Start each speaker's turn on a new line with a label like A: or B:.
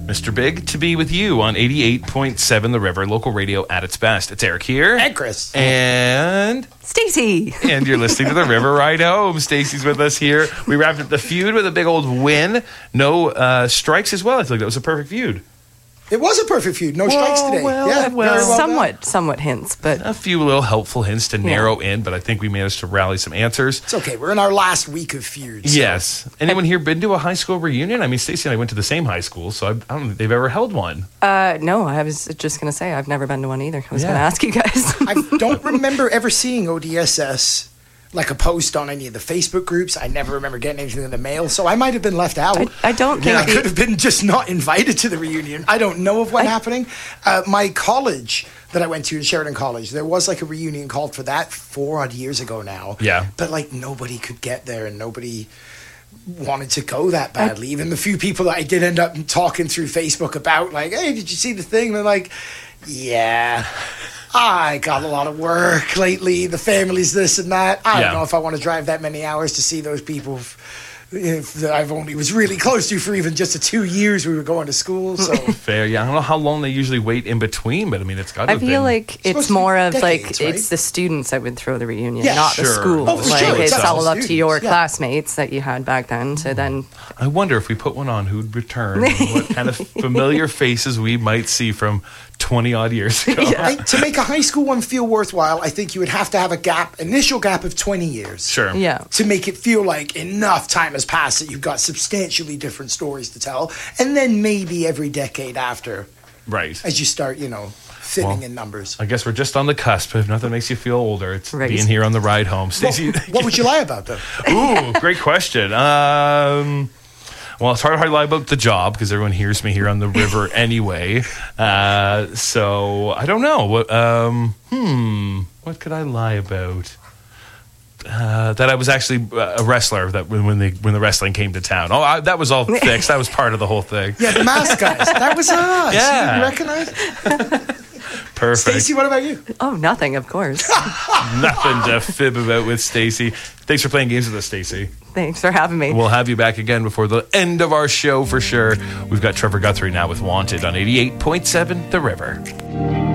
A: Mr. Big to be with you on 88.7 The River, local radio at its best. It's Eric here.
B: And Chris.
A: And
C: Stacey.
A: And you're listening to The River Ride Home. Stacey's with us here. We wrapped up the feud with a big old win. No strikes as well. I feel like that was a perfect feud.
B: It was a perfect feud. No strikes today.
A: Well,
B: very well
C: somewhat hints, but
A: a few little helpful hints to narrow in, but I think we managed to rally some answers.
B: It's okay. We're in our last week of feuds. So.
A: Yes. Anyone here been to a high school reunion? I mean, Stacey and I went to the same high school, so I don't think they've ever held one.
C: No, I was just going to say I've never been to one either. I was going to ask you guys.
B: I don't remember ever seeing ODSS like a post on any of the Facebook groups. I never remember getting anything in the mail, so I might have been left out.
C: I don't think
B: I could have been just not invited to the reunion. I don't know of what's happening. My college that I went to in Sheridan College, there was like a reunion called for that 4 odd years ago now.
A: Yeah.
B: But like nobody could get there and nobody wanted to go that badly. Even the few people that I did end up talking through Facebook about, like, hey, did you see the thing? And they're like, yeah, I got a lot of work lately. The family's this and that. I don't know if I want to drive that many hours to see those people if I've only was really close to for even just the 2 years we were going to school. So
A: fair, yeah. I don't know how long they usually wait in between, but I mean, it's got to
C: I feel like it's more of
B: decades,
C: like
B: right?
C: it's the students that would throw the reunion,
B: Yeah,
C: not the school.
B: Oh, for
C: like
B: sure.
C: it's
B: It's
C: all
B: the
C: up to your
B: students,
C: classmates that you had back then. So then
A: I wonder if we put one on who'd return, and what kind of familiar faces we might see from 20 odd years ago.
B: To make a high school one feel worthwhile, I think you would have to have initial gap of 20 years.
A: Sure.
C: yeah.
B: To make it feel like enough time has passed that you've got substantially different stories to tell. And then maybe every decade after,
A: Right.
B: as you start, thinning in numbers.
A: I guess we're just on the cusp. If nothing makes you feel older, it's
C: Right.
A: being here on the ride home. Stacey,
B: What would you lie about, though?
A: ooh, great question. Well, it's hard to lie about the job because everyone hears me here on the river anyway. So I don't know. What could I lie about? That I was actually a wrestler. That when the wrestling came to town. That was all fixed. That was part of the whole thing.
B: Yeah, the mask guys. That was us.
A: Yeah.
B: You recognize?
A: Perfect.
B: Stacey, what about you?
C: Oh, nothing, of course.
A: Nothing to fib about with Stacey. Thanks for playing games with us, Stacey.
C: Thanks for having me.
A: We'll have you back again before the end of our show for sure. We've got Trevor Guthrie now with Wanted on 88.7 The River.